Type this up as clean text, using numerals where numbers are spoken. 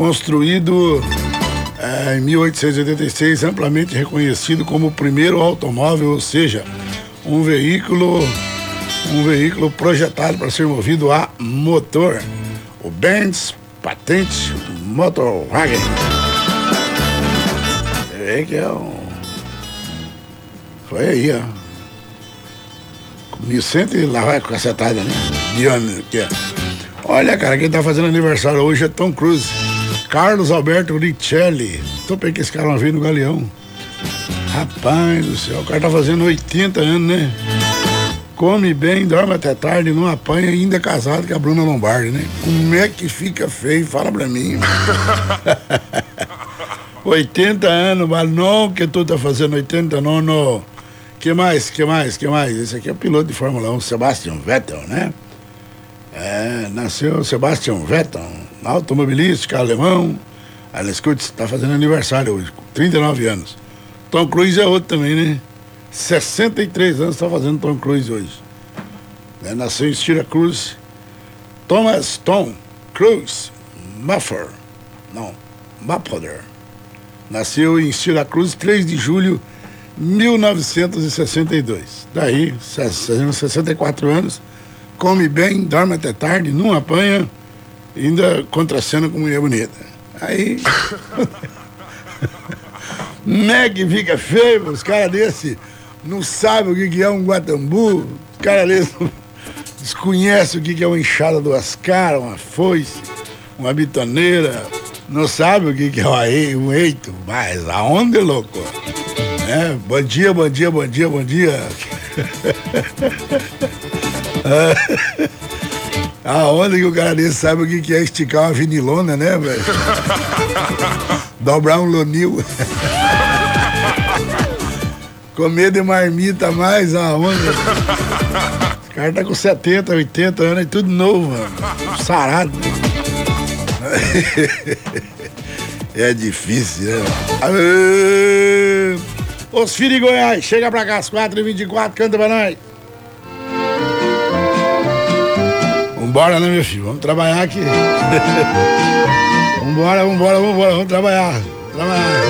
construído em 1886, amplamente reconhecido como o primeiro automóvel, ou seja, um veículo projetado para ser movido a motor. O Benz Patent Motorwagen. É que é um... Foi aí, ó. 1100 e lá vai com cacetada, né? De ano que é. Olha, cara, quem tá fazendo aniversário hoje é Tom Cruise. Carlos Alberto Richelli. Tô pegando esse cara uma vez no Galeão. Rapaz do céu, o cara tá fazendo 80 anos, né? Come bem, dorme até tarde, não apanha, ainda é casado com a Bruna Lombardi, né? Como é que fica feio? Fala pra mim. 80 anos, mas não que tu tá fazendo 80, não. Que mais? Esse aqui é o piloto de Fórmula 1, Sebastian Vettel, né? Nasceu Sebastian Vettel, automobilística, alemão. Ela escuta, tá fazendo aniversário hoje, com 39 anos. Tom Cruise é outro também, né? 63 anos tá fazendo Tom Cruise hoje. Nasceu em Syracuse. Thomas Tom Cruise Mapother. Nasceu em Syracuse, 3 de julho de 1962. Daí, 64 anos, come bem, dorme até tarde, não apanha, ainda contracena com mulher bonita. Aí... Meg fica feio, os caras desse não sabem o que é um guatambu, os caras desse desconhecem o que é uma enxada duas caras, uma foice, uma bitoneira, não sabem o que é um eito, mas aonde, louco? Bom dia. Aonde que o cara desse sabe o que é esticar uma vinilona, né, velho? Dobrar um lonil. Comer de marmita mais aonde? Os caras tá com 70, 80 anos, é tudo novo, mano. Sarado. É difícil, né? Os filhos de Goiás, chega pra cá às 4h24, canta pra nós. Vambora, né, meu filho? Vamos trabalhar aqui. Vambora, vamos trabalhar.